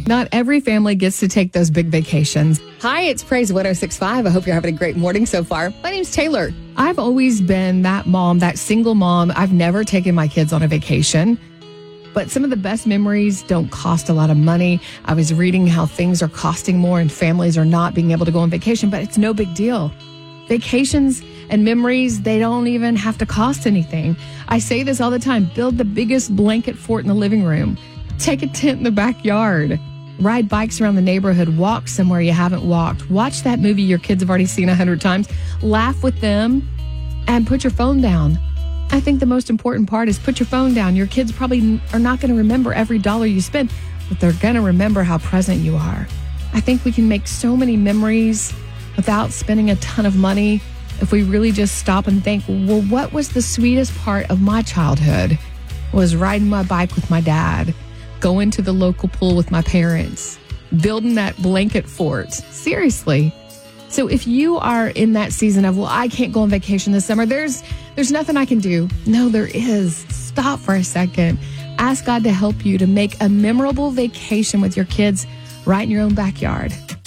Not every family gets to take those big vacations. Hi, it's Praise 106.5. I hope you're having a great morning so far. My name's Taylor. I've always been that mom, that single mom. I've never taken my kids on a vacation. But some of the best memories don't cost a lot of money. I was reading how things are costing more and families are not being able to go on vacation, but it's no big deal. Vacations and memories, they don't even have to cost anything. I say this all the time. Build the biggest blanket fort in the living room. Take a tent in the backyard. Ride bikes around the neighborhood. Walk somewhere you haven't walked. Watch that movie your kids have already seen 100 times. Laugh with them and put your phone down. I think the most important part is put your phone down. Your kids probably are not going to remember every dollar you spend, but they're going to remember how present you are. I think we can make so many memories without spending a ton of money if we really just stop and think, well, what was the sweetest part of my childhood? Was riding my bike with my dad, going to the local pool with my parents, building that blanket fort. Seriously. So if you are in that season of, well, I can't go on vacation this summer, there's nothing I can do. No, there is. Stop for a second. Ask God to help you to make a memorable vacation with your kids right in your own backyard.